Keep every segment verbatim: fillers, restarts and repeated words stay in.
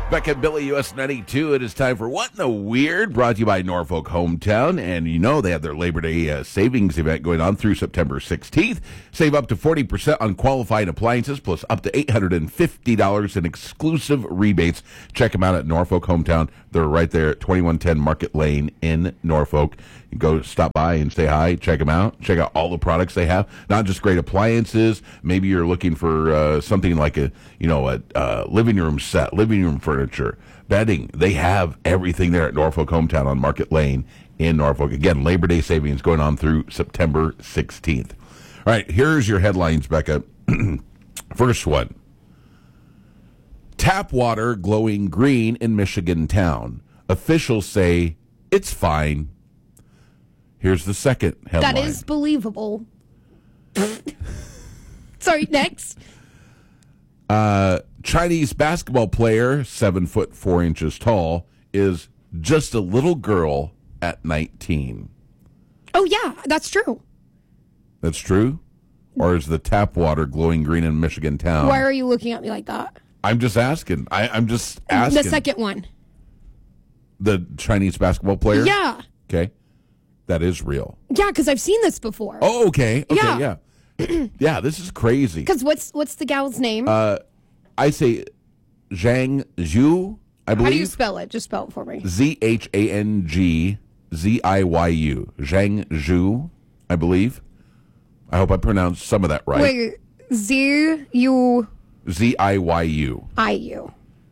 Back at Billy U S ninety-two, it is time for What in the Weird, brought to you by Norfolk Hometown. And you know they have their Labor Day uh, savings event going on through September sixteenth. Save up to forty percent on qualified appliances, plus up to eight hundred fifty dollars in exclusive rebates. Check them out at Norfolk Hometown. They're right there at twenty-one ten Market Lane in Norfolk. You go stop by and say hi, check them out. Check out all the products they have. Not just great appliances. Maybe you're looking for uh, something like a, you know, a uh, living room set, living room furniture, bedding. They have everything there at Norfolk Hometown on Market Lane in Norfolk. Again, Labor Day savings going on through September sixteenth. All right, here's your headlines, Becca. First one. Tap water glowing green in Michigan town. Officials say it's fine. Here's the second headline. That is believable. Sorry, next. Uh, Chinese basketball player, seven foot four inches tall, is just a little girl at nineteen. Oh, yeah, that's true. That's true? Or is the tap water glowing green in Michigan town? Why are you looking at me like that? I'm just asking. I, I'm just asking. The second one. The Chinese basketball player? Yeah. Okay. That is real. Yeah, because I've seen this before. Oh, okay. Okay, Yeah. yeah. Yeah, this is crazy. Because what's what's the gal's name? Uh, I say Zhang Zhu, I believe. How do you spell it? Just spell it for me. Z H A N G Z I Y U. Zhang Zhu, I believe. I hope I pronounced some of that right. Wait, Z U Z I Y U. I U.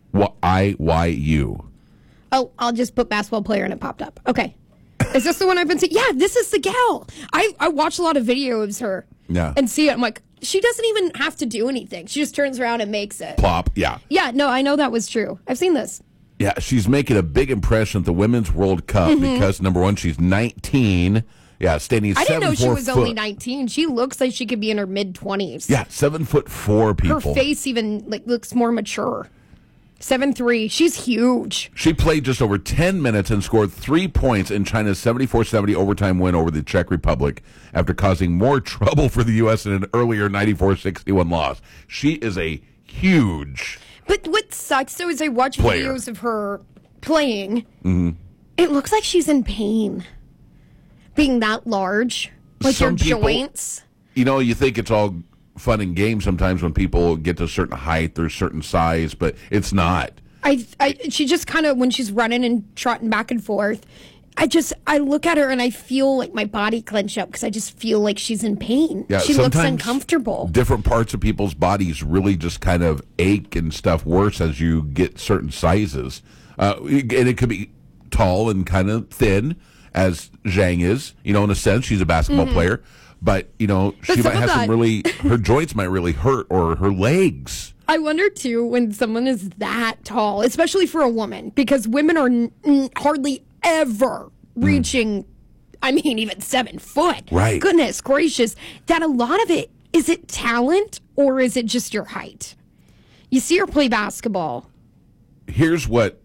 I Y U. Oh, I'll just put basketball player and it popped up. Okay. Is this the one I've been seeing? Yeah, this is the gal. I, I watch a lot of videos of her Yeah. and see it. I'm like, she doesn't even have to do anything. She just turns around and makes it. Plop, yeah. Yeah, no, I know that was true. I've seen this. Yeah, she's making a big impression at the Women's World Cup Mm-hmm. because, number one, she's nineteen. Yeah, standing I seven didn't know she four was foot. only nineteen. She looks like she could be in her mid-twenties. Yeah, seven foot four people. Her face even like looks more mature. seven three. She's huge. She played just over ten minutes and scored three points in China's seventy-four seventy overtime win over the Czech Republic after causing more trouble for the U S in an earlier ninety-four sixty-one loss. She is a huge... But what sucks, though, is I watch Player. videos of her playing. Mm-hmm. It looks like she's in pain. Being that large. Like Some your people- joints. You know, you think it's all fun and games sometimes when people get to a certain height or a certain size, but it's not. I, I, she just kind of, when she's running and trotting back and forth, I just, I look at her and I feel like my body clench up because I just feel like she's in pain. Yeah, she looks sometimes uncomfortable. Different parts of people's bodies really just kind of ache and stuff worse as you get certain sizes. Uh, and it could be tall and kind of thin, as Zhang is. You know, in a sense, she's a basketball Mm-hmm. player. But, you know, But she some might of have some that- really, her joints might really hurt, or her legs. I wonder, too, when someone is that tall, especially for a woman, because women are n- n- hardly ever reaching, I mean, even seven foot. Right. Goodness gracious. That a lot of it, is it talent or is it just your height? You see her play basketball. Here's what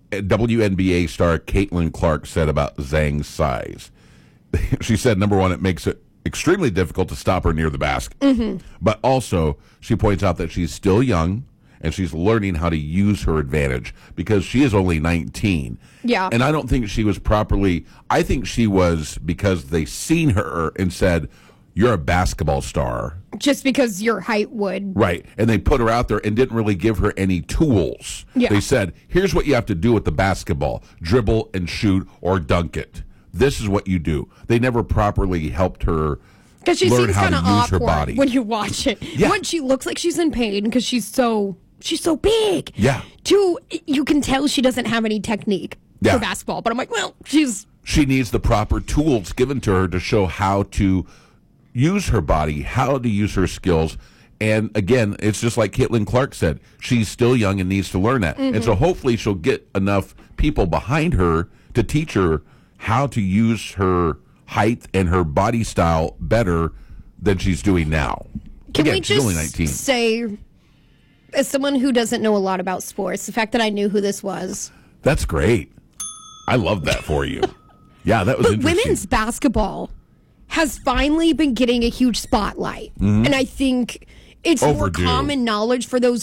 W N B A star Caitlin Clark said about Zhang's size. She said, number one, it makes it extremely difficult to stop her near the basket. Mm-hmm. But also, she points out that she's still young and she's learning how to use her advantage because she is only nineteen. Yeah. And I don't think she was properly, I think she was because they seen her and said, you're a basketball star. Just because your height would. Right. And they put her out there and didn't really give her any tools. Yeah. They said, here's what you have to do with the basketball. Dribble and shoot or dunk it. This is what you do. They never properly helped her Because she learn seems how kind to of use her awkward body. when you watch it. Yeah. One, she looks like she's in pain because she's so she's so big. Yeah. Two, you can tell she doesn't have any technique Yeah. for basketball. But I'm like, well, she's She needs the proper tools given to her to show how to use her body, how to use her skills. And again, it's just like Caitlin Clark said, she's still young and needs to learn that. Mm-hmm. And so hopefully she'll get enough people behind her to teach her how to use her height and her body style better than she's doing now. Can again, we she's only just nineteen. say, as someone who doesn't know a lot about sports, the fact that I knew who this was. That's great. I love that for you. Yeah, that was But interesting. women's basketball has finally been getting a huge spotlight. Mm-hmm. And I think it's more Overdue. common knowledge for those who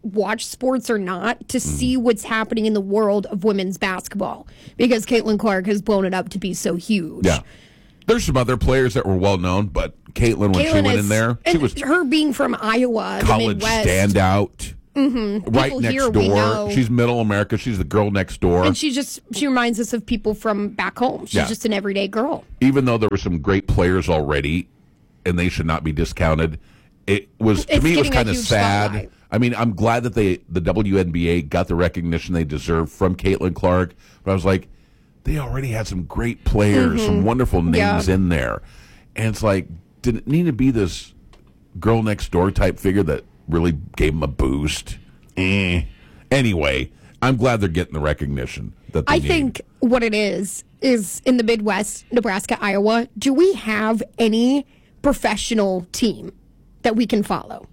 watch sports or not to see what's happening in the world of women's basketball because Caitlin Clark has blown it up to be so huge. Yeah. There's some other players that were well known, but Caitlin, when Caitlin she went is, in there, she and was her being from Iowa, the college Midwest. standout. Mm-hmm. Right People next here we door. know. She's middle America. She's the girl next door. And she just she reminds us of people from back home. She's Yeah. just an everyday girl. Even though there were some great players already, and they should not be discounted, it was to It's me it was getting a kind of huge sad. spotlight. I mean, I'm glad that they the W N B A got the recognition they deserve from Caitlin Clark, but I was like, they already had some great players, Mm-hmm. some wonderful names Yeah. in there, and it's like, did it need to be this girl next door type figure that really gave them a boost? Eh. Anyway, I'm glad they're getting the recognition that they I need. think what it is is in the Midwest, Nebraska, Iowa, do we have any professional team that we can follow?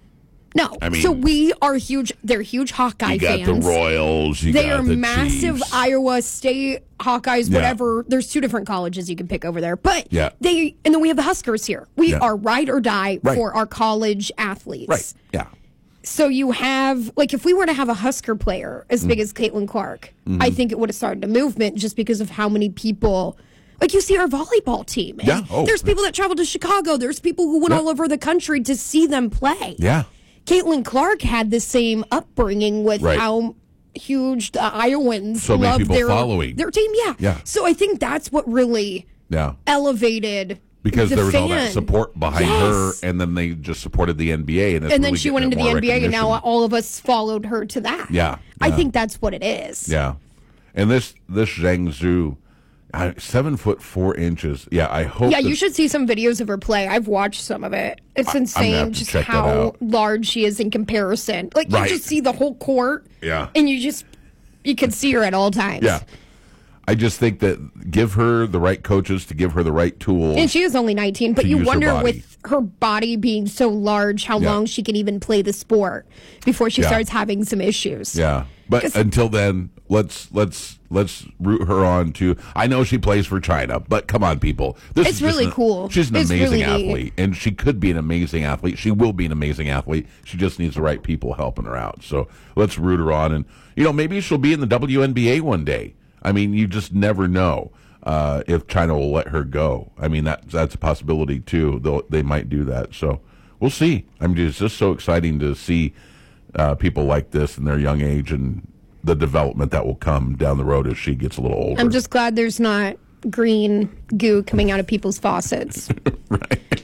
No. I mean, so we are huge. They're huge Hawkeye you got fans. the Royals. You They got are the massive Chiefs. Iowa State Hawkeyes, Yeah. whatever. There's two different colleges you can pick over there. But Yeah. they and then we have the Huskers here. We Yeah. are ride or die Right. for our college athletes. Right. Yeah. So you have, like, if we were to have a Husker player as Mm. big as Caitlin Clark, Mm-hmm. I think it would have started a movement just because of how many people, like, you see our volleyball team. And Yeah. Oh. There's people that travel to Chicago. There's people who went Yeah. all over the country to see them play. Yeah. Caitlin Clark had the same upbringing with Right. how huge the Iowans So many love people their, following. their team. Yeah. Yeah. So I think that's what really Yeah. elevated Because the there was all that fan. support behind Yes. her, and then they just supported the N B A, and, that's And then really she went getting into the more N B A, and now recognition. all of us followed her to that. Yeah, I yeah. think that's what it is. Yeah, and this this Zhang Zhu, uh, seven foot four inches. Yeah, I hope. Yeah, that- you should see some videos of her play. I've watched some of it. It's I'm gonna insane have to just check that how out. large she is in comparison. Like, Right. you just see the whole court. Yeah. And you just, you can see her at all times. Yeah, I just think that give her the right coaches to give her the right tools. And she is only nineteen, but To you use her wonder body. with her body being so large how Yeah. long she can even play the sport before she Yeah. starts having some issues. Yeah, but 'Cause- until then, let's let's let's root her on to. I know she plays for China, but come on, people, this It's is just really an- cool. She's an It's amazing really neat. athlete, and she could be an amazing athlete. She will be an amazing athlete. She just needs the right people helping her out. So let's root her on, and you know, maybe she'll be in the W N B A one day. I mean, you just never know uh, if China will let her go. I mean, that that's a possibility too. They'll, they might do that. So we'll see. I mean, it's just so exciting to see uh, people like this in their young age and the development that will come down the road as she gets a little older. I'm just glad there's not green goo coming out of people's faucets. right.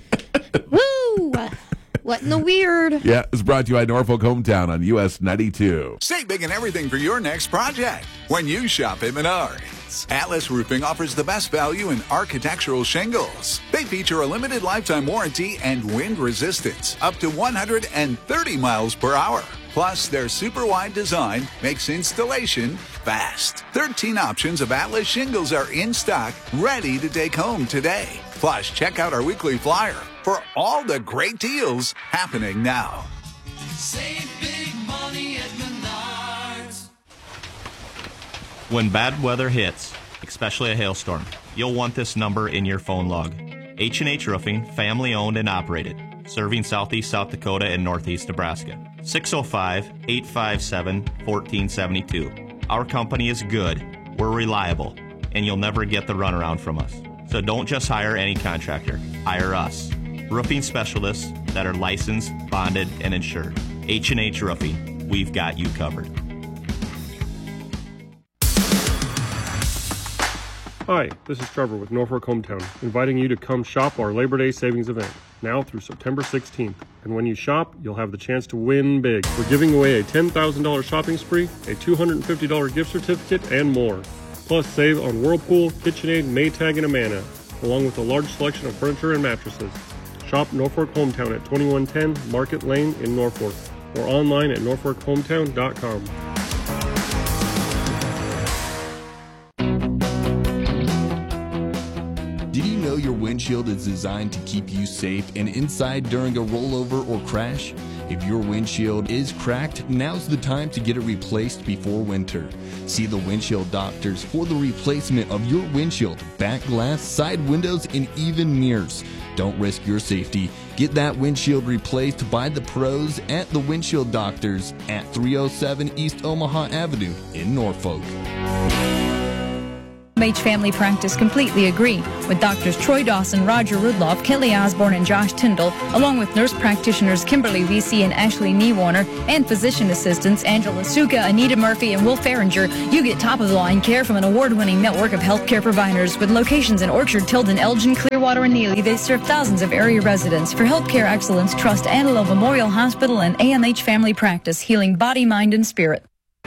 Woo! What in the weird? Yeah, it's brought to you by Norfolk Hometown on U S ninety-two. Save big and everything for your next project when you shop at Menards. Atlas Roofing offers the best value in architectural shingles. They feature a limited lifetime warranty and wind resistance up to one hundred thirty miles per hour. Plus, their super wide design makes installation fast. thirteen options of Atlas shingles are in stock, ready to take home today. Plus, check out our weekly flyer for all the great deals happening now. Save big money at Menards. When bad weather hits, especially a hailstorm, you'll want this number in your phone log. H and H Roofing, family owned and operated, serving southeast South Dakota and northeast Nebraska. six oh five, eight five seven, one four seven two. Our company is good, we're reliable, and you'll never get the runaround from us. So don't just hire any contractor, hire us. Roofing specialists that are licensed, bonded, and insured. H and H Roofing, we've got you covered. Hi, this is Trevor with Norfolk Hometown, inviting you to come shop our Labor Day savings event, now through September sixteenth. And when you shop, you'll have the chance to win big. We're giving away a ten thousand dollars shopping spree, a two hundred fifty dollars gift certificate, and more. Plus, save on Whirlpool, KitchenAid, Maytag, and Amana, along with a large selection of furniture and mattresses. Shop Norfolk Hometown at twenty-one ten Market Lane in Norfolk, or online at norfolk hometown dot com. Did you know your windshield is designed to keep you safe and inside during a rollover or crash? If your windshield is cracked, now's the time to get it replaced before winter. See the windshield doctors for the replacement of your windshield, back glass, side windows, and even mirrors. Don't risk your safety. Get that windshield replaced by the pros at the Windshield Doctors at three oh seven East Omaha Avenue in Norfolk. A M H Family Practice completely agree with doctors Troy Dawson, Roger Rudloff, Kelly Osborne, and Josh Tyndall, along with nurse practitioners Kimberly Vesey and Ashley Niewarner, and physician assistants Angela Suka, Anita Murphy, and Will Farringer. You get top-of-the-line care from an award-winning network of healthcare providers with locations in Orchard, Tilden, Elgin, Clearwater, and Neely. They serve thousands of area residents. For healthcare excellence, trust Antelope Memorial Hospital and A M H Family Practice, healing body, mind, and spirit.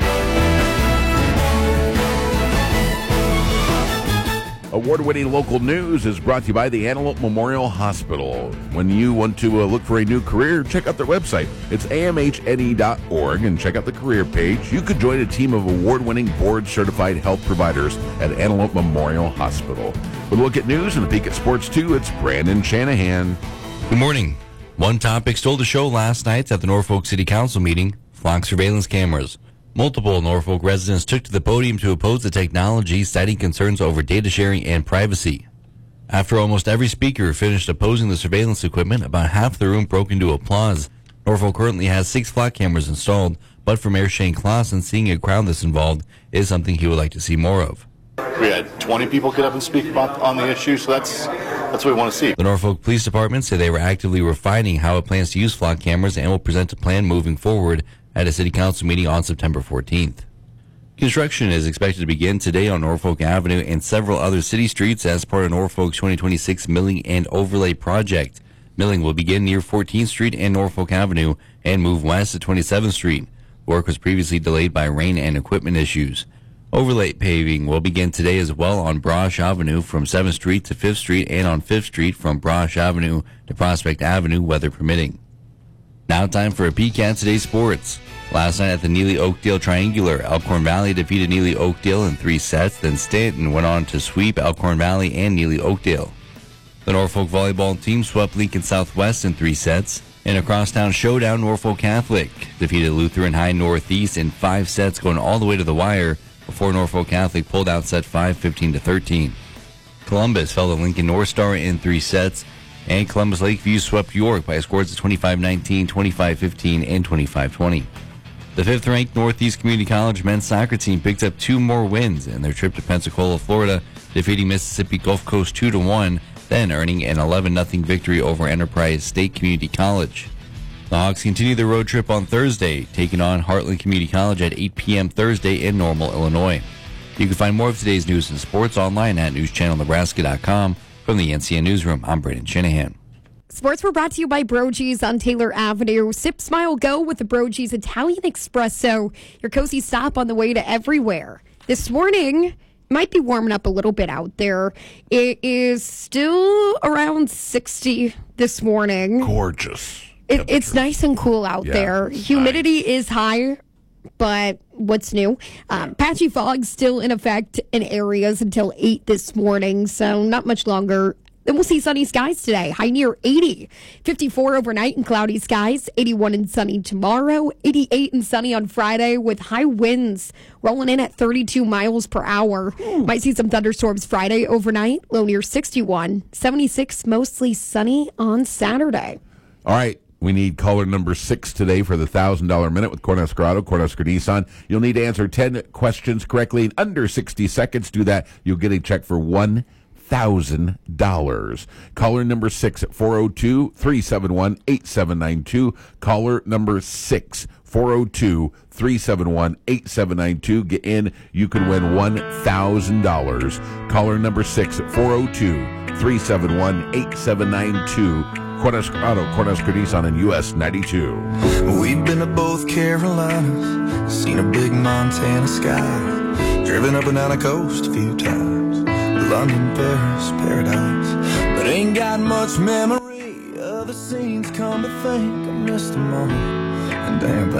Award-winning local news is brought to you by the Antelope Memorial Hospital. When you want to uh, look for a new career, check out their website. It's A M H N E dot org and check out the career page. You could join a team of award-winning board-certified health providers at Antelope Memorial Hospital. With a look at news and a peek at sports, too, it's Brandon Shanahan. Good morning. One topic stole the show last night at the Norfolk City Council meeting: flock surveillance cameras. Multiple Norfolk residents took to the podium to oppose the technology, citing concerns over data sharing and privacy. After almost every speaker finished opposing the surveillance equipment, about half the room broke into applause. Norfolk currently has six flock cameras installed, but for Mayor Shane Clausen, seeing a crowd this involved is something he would like to see more of. We had twenty people get up and speak about on the issue, so that's that's what we want to see. The Norfolk Police Department said they were actively refining how it plans to use flock cameras and will present a plan moving forward at a city council meeting on September fourteenth. Construction is expected to begin today on Norfolk Avenue and several other city streets as part of Norfolk's twenty twenty-six Milling and Overlay project. Milling will begin near fourteenth Street and Norfolk Avenue and move west to twenty-seventh Street. Work was previously delayed by rain and equipment issues. Overlay paving will begin today as well on Brosh Avenue from seventh Street to fifth Street and on fifth Street from Brosh Avenue to Prospect Avenue, weather permitting. Now time for a peek at today's sports. Last night at the Neely Oakdale Triangular, Elkhorn Valley defeated Neely Oakdale in three sets, then Stanton went on to sweep Elkhorn Valley and Neely Oakdale. The Norfolk volleyball team swept Lincoln Southwest in three sets. In a crosstown showdown, Norfolk Catholic defeated Lutheran High Northeast in five sets, going all the way to the wire before Norfolk Catholic pulled out set five, fifteen to thirteen. Columbus fell to Lincoln North Star in three sets, and Columbus Lakeview swept York by scores of twenty-five nineteen, twenty-five fifteen, and twenty-five twenty. The fifth-ranked Northeast Community College men's soccer team picked up two more wins in their trip to Pensacola, Florida, defeating Mississippi Gulf Coast two to one, then earning an eleven nothing victory over Enterprise State Community College. The Hawks continue their road trip on Thursday, taking on Heartland Community College at eight p.m. Thursday in Normal, Illinois. You can find more of today's news and sports online at news channel nebraska dot com. From the N C N Newsroom, I'm Brandon Shanahan. Sports were brought to you by Brogy's on Taylor Avenue. Sip, smile, go with the Brogy's Italian Espresso. Your cozy stop on the way to everywhere. This morning, might be warming up a little bit out there. It is still around sixty this morning. Gorgeous. It, it's nice and cool out Yeah, there. it's Humidity is high, but what's new? Um, patchy fog still in effect in areas until eight this morning, so not much longer. Then we'll see sunny skies today, high near eighty. fifty-four overnight and cloudy skies, eighty-one and sunny tomorrow, eighty-eight and sunny on Friday with high winds rolling in at thirty-two miles per hour. Ooh. Might see some thunderstorms Friday overnight, low near sixty-one. seventy-six mostly sunny on Saturday. All right. We need caller number six today for the one thousand dollars minute with Cornhusker Auto, Cornhusker Nissan. You'll need to answer ten questions correctly in under sixty seconds. Do that, you'll get a check for one thousand dollars. Caller number six at four oh two, three seven one, eight seven nine two. Caller number six, four oh two, three seven one, eight seven nine two. Get in, you can win one thousand dollars. Caller number six at four oh two, three seven one, eight seven nine two. Cornhusker Auto, Cornhusker Nissan, and U S ninety-two. We've been to both Carolinas, seen a big Montana sky, driven up and down the coast a few times, London, Paris, paradise, but ain't got much memory of the scenes. Come to think, I missed them all, and damn.